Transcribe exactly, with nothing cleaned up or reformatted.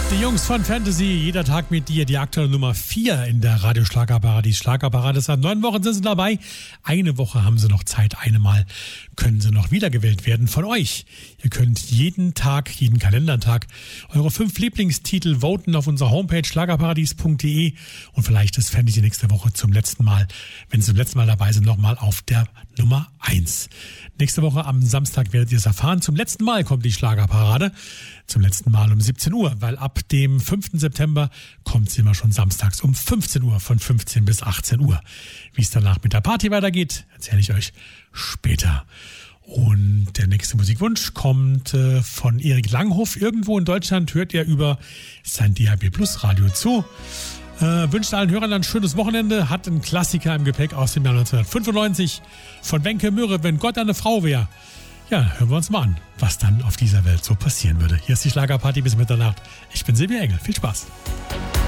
Die Jungs von Fantasy, jeder Tag mit dir, die aktuelle Nummer vier in der Radio-Schlagerparadies. Schlagerparade, seit neun Wochen sind sie dabei. Eine Woche haben sie noch Zeit, eine Mal können sie noch wiedergewählt werden von euch. Ihr könnt jeden Tag, jeden Kalendertag eure fünf Lieblingstitel voten auf unserer Homepage schlagerparadies punkt de und vielleicht ist Fantasy nächste Woche zum letzten Mal, wenn sie zum letzten Mal dabei sind, nochmal auf der Nummer eins. Nächste Woche am Samstag werdet ihr es erfahren. Zum letzten Mal kommt die Schlagerparade. Zum letzten Mal um siebzehn Uhr, weil ab dem fünften September kommt sie immer schon samstags um fünfzehn Uhr, von fünfzehn bis achtzehn Uhr. Wie es danach mit der Party weitergeht, erzähle ich euch später. Und der nächste Musikwunsch kommt äh, von Erik Langhoff. Irgendwo in Deutschland hört er über sein D A B Plus Radio zu. Äh, wünscht allen Hörern ein schönes Wochenende. Hat einen Klassiker im Gepäck aus dem Jahr neunzehnhundertfünfundneunzig von Wenke Mürre, Wenn Gott eine Frau wäre. Ja, hören wir uns mal an, was dann auf dieser Welt so passieren würde. Hier ist die Schlagerparty bis Mitternacht. Ich bin Silvia Engel. Viel Spaß.